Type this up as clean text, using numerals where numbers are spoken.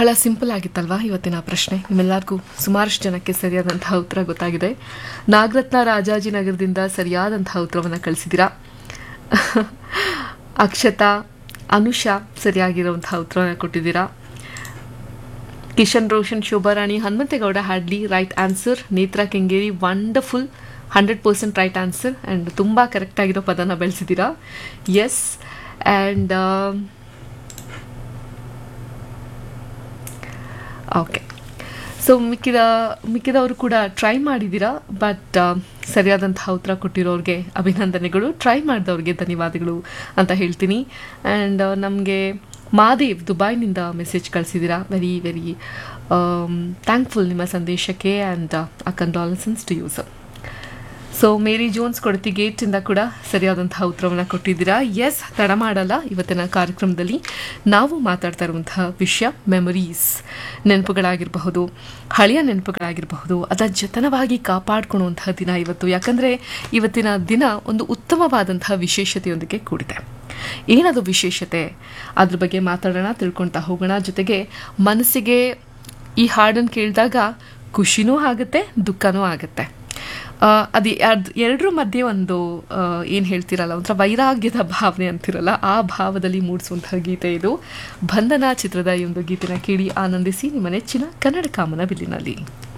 ಬಹಳ ಸಿಂಪಲ್ ಆಗಿತ್ತಲ್ವಾ ಇವತ್ತಿನ ಪ್ರಶ್ನೆ? ನಿಮ್ಮೆಲ್ಲರಿಗೂ ಸುಮಾರಷ್ಟು ಜನಕ್ಕೆ ಸರಿಯಾದಂತಹ ಉತ್ತರ ಗೊತ್ತಾಗಿದೆ. ನಾಗರತ್ನ ರಾಜಾಜಿನಗರದಿಂದ ಸರಿಯಾದಂತಹ ಉತ್ತರವನ್ನು ಕಳಿಸಿದ್ದೀರಾ. ಅಕ್ಷತಾ, ಅನುಷಾ ಸರಿಯಾಗಿರುವಂತಹ ಉತ್ತರವನ್ನು ಕೊಟ್ಟಿದ್ದೀರಾ. Kishan Roshan, Shobharani, Hanumanthegowda Hadley right answer. Netra Kengeri wonderful 100% right answer and ತುಂಬ ಕರೆಕ್ಟಾಗಿರೋ ಪದನ ಬೆಳೆಸಿದ್ದೀರಾ. ಎಸ್. ಆ್ಯಂಡ್ ಓಕೆ, ಸೊ ಮಿಕ್ಕಿದವರು ಕೂಡ ಟ್ರೈ ಮಾಡಿದ್ದೀರಾ. ಬಟ್ ಸರಿಯಾದಂತಹ ಉತ್ತರ ಕೊಟ್ಟಿರೋರಿಗೆ ಅಭಿನಂದನೆಗಳು, ಟ್ರೈ ಮಾಡಿದವ್ರಿಗೆ ಧನ್ಯವಾದಗಳು ಅಂತ ಹೇಳ್ತೀನಿ. ಆ್ಯಂಡ್ ನಮಗೆ ಮಾದೇವ್ ದುಬೈನಿಂದ ಮೆಸೇಜ್ ಕಳಿಸಿದ್ದೀರಾ. ವೆರಿ ವೆರಿ ಥ್ಯಾಂಕ್ಫುಲ್ ನಿಮ್ಮ ಸಂದೇಶಕ್ಕೆ and condolences to you sir. So Mary Jones ಕೊಡತಿ ಗೇಟಿಂದ ಕೂಡ ಸರಿಯಾದಂತಹ ಉತ್ತರವನ್ನು ಕೊಟ್ಟಿದ್ದೀರಾ. ಎಸ್, ತಡ ಮಾಡಲ್ಲ. ಇವತ್ತಿನ ಕಾರ್ಯಕ್ರಮದಲ್ಲಿ ನಾವು ಮಾತಾಡ್ತಾ ಇರುವಂತಹ ವಿಷಯ ಮೆಮೊರೀಸ್, ನೆನಪುಗಳಾಗಿರಬಹುದು, ಹಳೆಯ ನೆನಪುಗಳಾಗಿರಬಹುದು, ಅದರ ಜತನವಾಗಿ ಕಾಪಾಡ್ಕೊಳ್ಳುವಂತಹ ದಿನ ಇವತ್ತು. ಯಾಕಂದರೆ ಇವತ್ತಿನ ದಿನ ಒಂದು ಉತ್ತಮವಾದಂತಹ ವಿಶೇಷತೆಯೊಂದಿಗೆ ಕೂಡಿದೆ. ಏನದು ವಿಶೇಷತೆ, ಅದ್ರ ಬಗ್ಗೆ ಮಾತಾಡೋಣ, ತಿಳ್ಕೊಳ್ತಾ ಹೋಗೋಣ. ಜೊತೆಗೆ ಮನಸ್ಸಿಗೆ ಈ ಹಾಡನ್ನು ಕೇಳಿದಾಗ ಖುಷಿನೂ ಆಗುತ್ತೆ, ದುಃಖನೂ ಆಗುತ್ತೆ. ಅದು ಎರಡರ ಮಧ್ಯೆ ಒಂದು ಏನು ಹೇಳ್ತಿರಲ್ಲ, ಒಂಥರ ವೈರಾಗ್ಯದ ಭಾವನೆ ಅಂತಿರಲ್ಲ, ಆ ಭಾವದಲ್ಲಿ ಮೂಡಿಸುವಂತಹ ಗೀತೆ ಇದು. ಬಂಧನ ಚಿತ್ರದ ಈ ಒಂದು ಗೀತೆನ ಕೇಳಿ ಆನಂದಿಸಿ ನಿಮ್ಮ ನೆಚ್ಚಿನ ಕನ್ನಡ ಕಾಮನ ಬಿಲ್ಲಿನಲ್ಲಿ.